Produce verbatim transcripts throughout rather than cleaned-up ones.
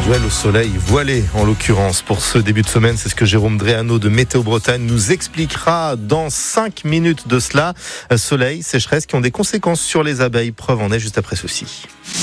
Joël au soleil voilé en l'occurrence pour ce début de semaine. C'est ce que Jérôme Dréano de Météo Bretagne nous expliquera dans cinq minutes de cela. Soleil, sécheresse qui ont des conséquences sur les abeilles. Preuve en est juste après ceci.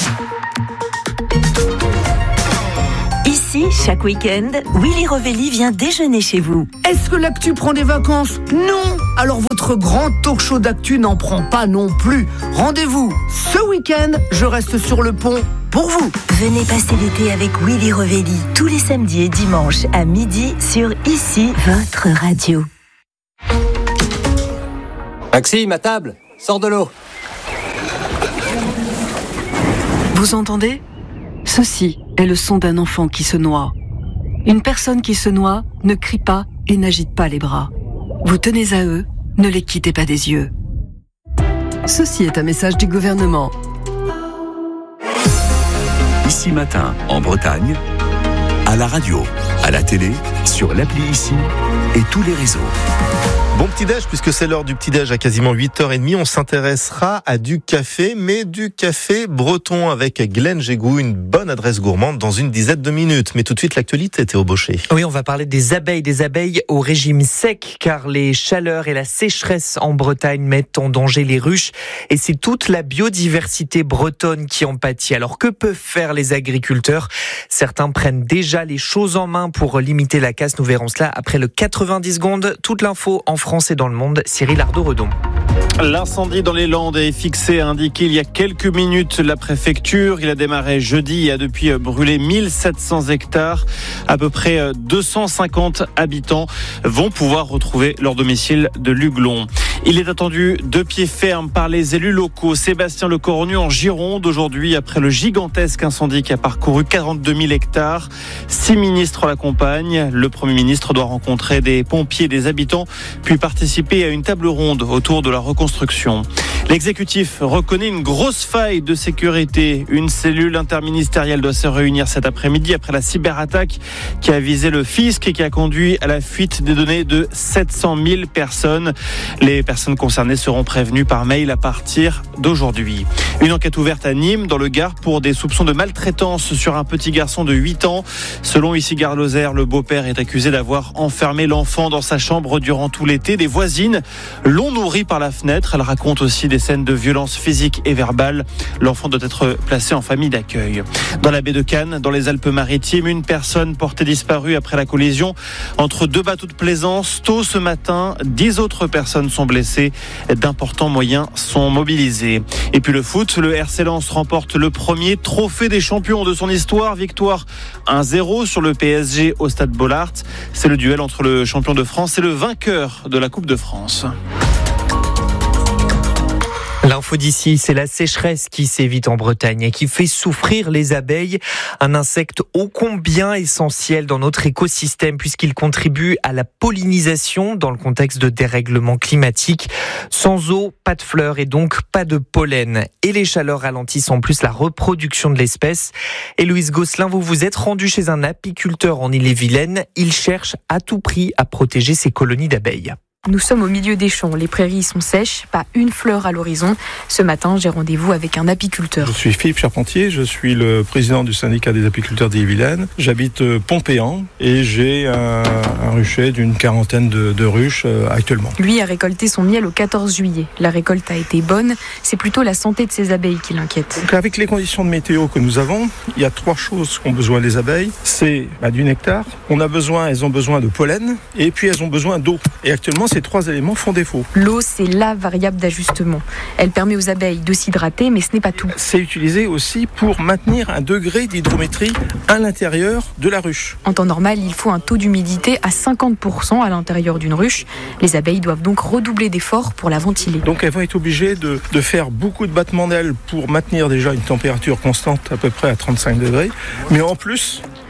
Ici, chaque week-end, Willy Rovelli vient déjeuner chez vous. Est-ce que l'actu prend des vacances ? Non ! Alors votre grand talk show d'actu n'en prend pas non plus. Rendez-vous ce week-end, je reste sur le pont pour vous. Venez passer l'été avec Willy Rovelli, tous les samedis et dimanches à midi sur Ici, votre radio. Maxime, à table, sors de l'eau. Vous entendez ? Ceci est le son d'un enfant qui se noie. Une personne qui se noie ne crie pas et n'agite pas les bras. Vous tenez à eux, ne les quittez pas des yeux. Ceci est un message du gouvernement. Ici Matin, en Bretagne, à la radio, à la télé, sur l'appli Ici et tous les réseaux. Bon petit-déj, puisque c'est l'heure du petit-déj à quasiment huit heures trente, on s'intéressera à du café, mais du café breton avec Glenn Gégou, une bonne adresse gourmande dans une dizaine de minutes. Mais tout de suite, l'actualité, Théo Baucher. Oui, on va parler des abeilles, des abeilles au régime sec, car les chaleurs et la sécheresse en Bretagne mettent en danger les ruches, et c'est toute la biodiversité bretonne qui en pâtit. Alors que peuvent faire les agriculteurs ? Certains prennent déjà les choses en main pour limiter la casse. Nous verrons cela après le quatre-vingt-dix secondes. Toute l'info en France et dans le monde, Cyril Ardo-Redon. L'incendie dans les Landes est fixé, a indiqué il y a quelques minutes la préfecture. Il a démarré jeudi et a depuis brûlé mille sept cents hectares. À peu près deux cent cinquante habitants vont pouvoir retrouver leur domicile de Luglon. Il est attendu de pied ferme par les élus locaux. Sébastien Lecornu en Gironde aujourd'hui après le gigantesque incendie qui a parcouru quarante-deux mille hectares. Six ministres l'accompagnent. Le Premier ministre doit rencontrer des pompiers, des habitants, puis participer à une table ronde autour de la reconstruction. L'exécutif reconnaît une grosse faille de sécurité. Une cellule interministérielle doit se réunir cet après-midi après la cyberattaque qui a visé le fisc et qui a conduit à la fuite des données de sept cent mille personnes. Les personnes concernées seront prévenues par mail à partir d'aujourd'hui. Une enquête ouverte à Nîmes, dans le Gard, pour des soupçons de maltraitance sur un petit garçon de huit ans. Selon ici Gare Lozère, le beau-père est accusé d'avoir enfermé l'enfant dans sa chambre durant tout l'été. Des voisines l'ont nourri par la fenêtre. Elle raconte aussi des scènes de violence physique et verbale. L'enfant doit être placé en famille d'accueil. Dans la baie de Cannes, dans les Alpes-Maritimes, une personne portée disparue après la collision entre deux bateaux de plaisance. Tôt ce matin, dix autres personnes sont blessées. D'importants moyens sont mobilisés. Et puis le foot, le R C Lens remporte le premier trophée des champions de son histoire. Victoire un zéro sur le P S G au stade Bollaert. C'est le duel entre le champion de France et le vainqueur de la Coupe de France. L'info d'ici, c'est la sécheresse qui sévit en Bretagne et qui fait souffrir les abeilles. Un insecte ô combien essentiel dans notre écosystème puisqu'il contribue à la pollinisation dans le contexte de dérèglement climatique. Sans eau, pas de fleurs et donc pas de pollen. Et les chaleurs ralentissent en plus la reproduction de l'espèce. Héloïse Gosselin, vous vous êtes rendue chez un apiculteur en Ille-et-Vilaine. Il cherche à tout prix à protéger ses colonies d'abeilles. Nous sommes au milieu des champs, les prairies sont sèches, pas une fleur à l'horizon. Ce matin, j'ai rendez-vous avec un apiculteur. Je suis Philippe Charpentier, je suis le président du syndicat des apiculteurs d'Ille-et-Vilaine. J'habite Pompéan et j'ai un, un rucher d'une quarantaine de, de ruches euh, actuellement. Lui a récolté son miel au quatorze juillet. La récolte a été bonne, c'est plutôt la santé de ses abeilles qui l'inquiète. Donc avec les conditions de météo que nous avons, il y a trois choses qu'ont besoin les abeilles. C'est bah, du nectar, on a besoin, elles ont besoin de pollen et puis elles ont besoin d'eau. Et actuellement, ces trois éléments font défaut. L'eau, c'est la variable d'ajustement. Elle permet aux abeilles de s'hydrater, mais ce n'est pas tout. C'est utilisé aussi pour maintenir un degré d'hydrométrie à l'intérieur de la ruche. En temps normal, il faut un taux d'humidité à cinquante pour cent à l'intérieur d'une ruche. Les abeilles doivent donc redoubler d'efforts pour la ventiler. Donc elles vont être obligées de, de faire beaucoup de battements d'ailes pour maintenir déjà une température constante à peu près à trente-cinq degrés. Mais en plus,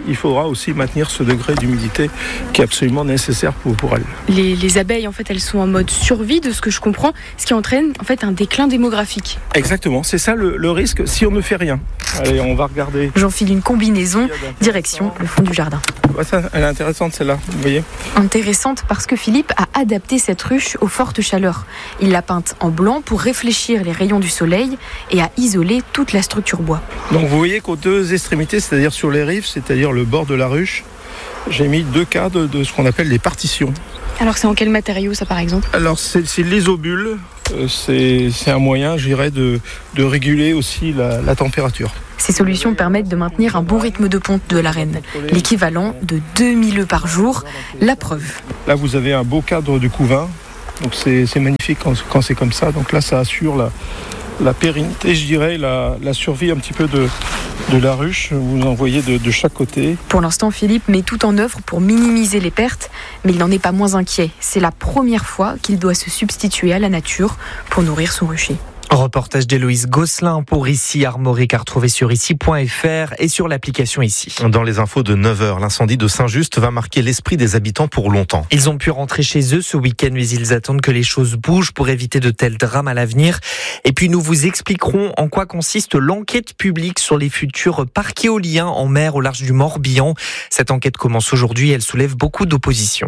il faudra aussi maintenir ce degré d'humidité qui est absolument nécessaire pour, pour elles. Les, les abeilles, en fait, elles sont en mode survie, de ce que je comprends, ce qui entraîne en fait un déclin démographique. Exactement, c'est ça le, le risque si on ne fait rien. Allez, on va regarder. J'enfile une combinaison, direction le fond du jardin. Ouais, ça, elle est intéressante celle-là, vous voyez. Intéressante parce que Philippe a adapté cette ruche aux fortes chaleurs. Il l'a peinte en blanc pour réfléchir les rayons du soleil et a isolé toute la structure bois. Donc vous voyez qu'aux deux extrémités, c'est-à-dire sur les rives, c'est-à-dire le bord de la ruche, j'ai mis deux cadres de ce qu'on appelle les partitions. Alors c'est en quel matériau ça par exemple ? Alors c'est, c'est l'isobule, euh, c'est, c'est un moyen, je dirais, de, de réguler aussi la, la température. Ces solutions permettent de maintenir un bon rythme de ponte de la reine, l'équivalent de deux mille œufs par jour. La preuve. Là vous avez un beau cadre de couvain, donc c'est, c'est magnifique quand, quand c'est comme ça. Donc là ça assure la, la pérennité, je dirais, la, la survie un petit peu de, de la ruche. Vous en voyez de, de chaque côté. Pour l'instant, Philippe met tout en œuvre pour minimiser les pertes, mais il n'en est pas moins inquiet. C'est la première fois qu'il doit se substituer à la nature pour nourrir son rucher. Reportage d'Héloïse Gosselin pour Ici Armorique à retrouver sur ici point f r et sur l'application Ici. Dans les infos de neuf heures, l'incendie de Saint-Just va marquer l'esprit des habitants pour longtemps. Ils ont pu rentrer chez eux ce week-end, mais ils attendent que les choses bougent pour éviter de tels drames à l'avenir. Et puis nous vous expliquerons en quoi consiste l'enquête publique sur les futurs parcs éoliens en mer au large du Morbihan. Cette enquête commence aujourd'hui et elle soulève beaucoup d'opposition.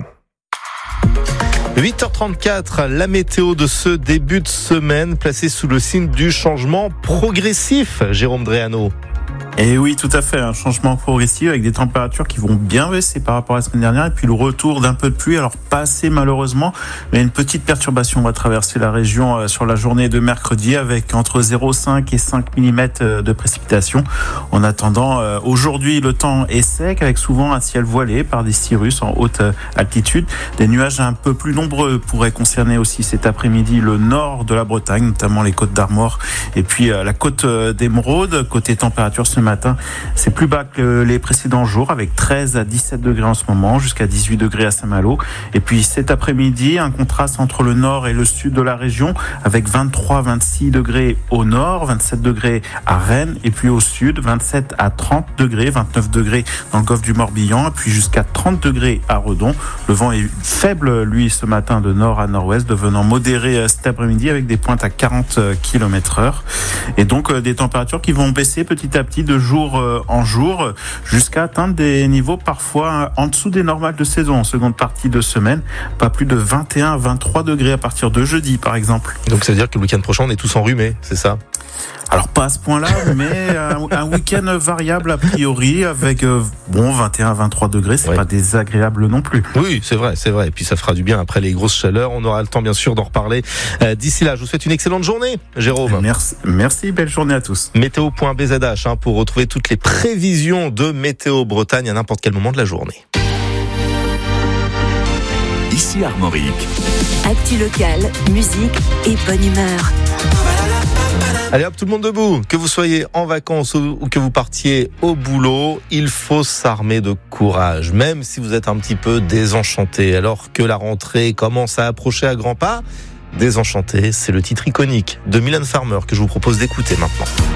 huit heures trente-quatre, la météo de ce début de semaine placée sous le signe du changement progressif, Jérôme Dréano. Et oui, tout à fait, un changement progressif avec des températures qui vont bien baisser par rapport à la semaine dernière et puis le retour d'un peu de pluie, alors pas assez malheureusement, mais une petite perturbation va traverser la région sur la journée de mercredi avec entre zéro virgule cinq et cinq millimètres de précipitations. En attendant, aujourd'hui le temps est sec avec souvent un ciel voilé par des cirrus en haute altitude. Des nuages un peu plus nombreux pourraient concerner aussi cet après-midi le nord de la Bretagne, notamment les côtes d'Armor et puis la côte d'Émeraude. Côté température ce matin, c'est plus bas que les précédents jours avec treize à dix-sept degrés en ce moment, jusqu'à dix-huit degrés à Saint-Malo. Et puis cet après-midi, un contraste entre le nord et le sud de la région avec vingt-trois à vingt-six degrés au nord, vingt-sept degrés à Rennes et puis au sud, vingt-sept à trente degrés, vingt-neuf degrés dans le golfe du Morbihan et puis jusqu'à trente degrés à Redon. Le vent est faible, lui, ce matin de nord à nord-ouest, devenant modéré cet après-midi avec des pointes à quarante kilomètres heure. Et donc des températures qui vont baisser petit à petit de jour en jour jusqu'à atteindre des niveaux parfois en dessous des normales de saison en seconde partie de semaine, pas plus de vingt et un à vingt-trois degrés à partir de jeudi par exemple. Donc ça veut dire que le week-end prochain on est tous enrhumés, c'est ça ? Alors pas à ce point-là, mais un, un week-end variable a priori avec euh, bon vingt et un à vingt-trois degrés, c'est ouais. Pas désagréable non plus. Oui, c'est vrai, c'est vrai. Et puis ça fera du bien après les grosses chaleurs. On aura le temps bien sûr d'en reparler. Euh, d'ici là, je vous souhaite une excellente journée, Jérôme. Merci, merci, belle journée à tous. météo point b z h hein, pour retrouver toutes les prévisions de Météo Bretagne à n'importe quel moment de la journée. Ici Armorique. Actu locale, musique et bonne humeur. Allez hop, tout le monde debout. Que vous soyez en vacances ou que vous partiez au boulot, il faut s'armer de courage, même si vous êtes un petit peu désenchanté. Alors que la rentrée commence à approcher à grands pas, Désenchanté, c'est le titre iconique de Mylène Farmer que je vous propose d'écouter maintenant.